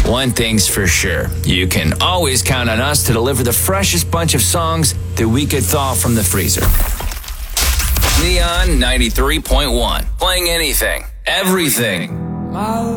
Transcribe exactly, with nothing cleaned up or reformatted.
One thing's for sure, you can always count on us to deliver the freshest bunch of songs that we could thaw from the freezer. Neon ninety-three point one, playing anything, everything.